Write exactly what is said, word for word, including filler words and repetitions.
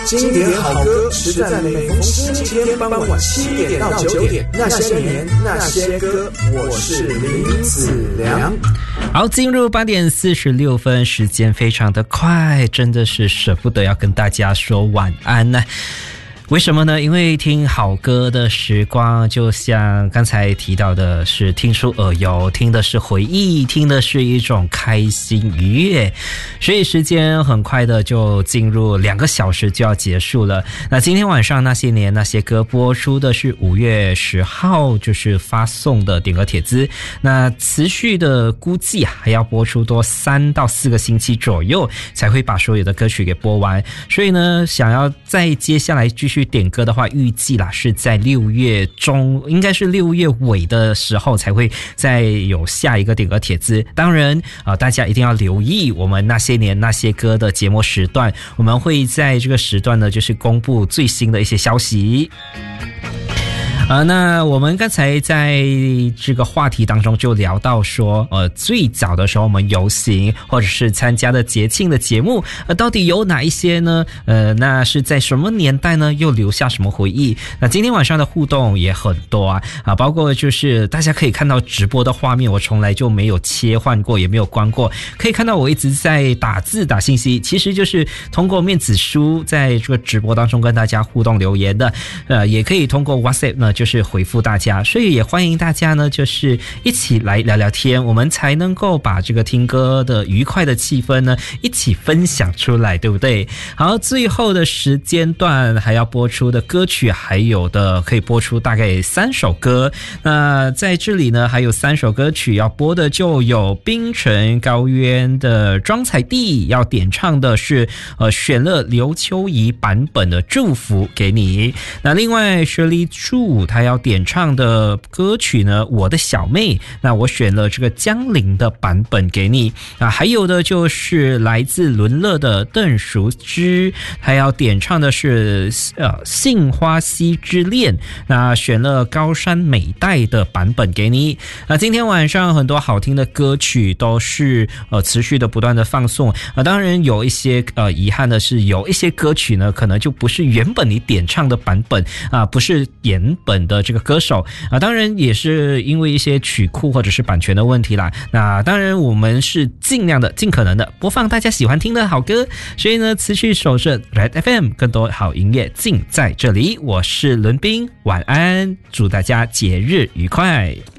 经典好歌是在每逢星期天傍晚七点到九点，那些年那些歌，我是林子良。 好，进入八点四十六分，时间非常的快，真的是舍不得要跟大家说晚安呢。为什么呢？因为听好歌的时光，就像刚才提到的，是听出耳油，听的是回忆，听的是一种开心愉悦，所以时间很快的就进入两个小时就要结束了。那今天晚上那些年那些歌播出的是五月十号，就是发送的点歌帖子。那持续的估计啊，还要播出多三到四个星期左右，才会把所有的歌曲给播完。所以呢，想要再接下来继续点歌的话，预计啦是在六月中，应该是六月尾的时候才会再有下一个点歌帖子。当然啊、呃，大家一定要留意我们那些年那些歌的节目时段，我们会在这个时段呢，就是公布最新的一些消息。呃，那我们刚才在这个话题当中就聊到说，呃，最早的时候我们游行或者是参加的节庆的节目，呃，到底有哪一些呢？呃，那是在什么年代呢？又留下什么回忆？那今天晚上的互动也很多啊，啊，包括就是大家可以看到直播的画面，我从来就没有切换过，也没有关过，可以看到我一直在打字打信息，其实就是通过面子书在这个直播当中跟大家互动留言的，呃，也可以通过 WhatsApp 呢。就是回复大家，所以也欢迎大家呢，就是一起来聊聊天，我们才能够把这个听歌的愉快的气氛呢一起分享出来，对不对？好，最后的时间段还要播出的歌曲，还有的可以播出大概三首歌。那在这里呢，还有三首歌曲要播的，就有冰城高渊的《庄采蒂》，要点唱的是呃选了刘秋怡版本的《祝福给你》。那另外 Shirley Chu他要点唱的歌曲呢，我的小妹，那我选了这个江玲的版本给你啊。还有的就是来自伦乐的邓淑芝，他要点唱的是呃杏花溪之恋，那选了高山美代的版本给你。那今天晚上很多好听的歌曲都是呃持续的不断的放送啊。当然有一些呃遗憾的是，有一些歌曲呢可能就不是原本你点唱的版本啊，不是原本的这个歌手啊，当然也是因为一些曲库或者是版权的问题啦。那当然我们是尽量的尽可能的播放大家喜欢听的好歌，所以呢持续守着 Red F M， 更多好音乐尽在这里。我是伦斌，晚安，祝大家节日愉快。